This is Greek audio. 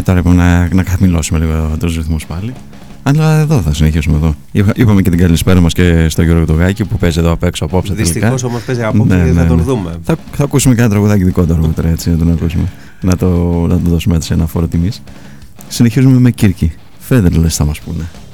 τώρα είπαμε να χαμηλώσουμε λίγο τους ρυθμούς πάλι. Αλλά εδώ θα συνεχίσουμε εδώ. Είπαμε και την καλησπέρα μας και στο Γιώργο Τογάκη που παίζει εδώ απ' έξω απόψε. Δυστυχώς όμως παίζει απόψε και θα τον δούμε. Θα ακούσουμε και ένα τραγουδάκι δικό του αργότερα, έτσι, να τον ακούσουμε. Να το δώσουμε έτσι ένα φόρο τιμής. Συνεχίζουμε με Κίρκη. Φέντερλες θα μας πούνε.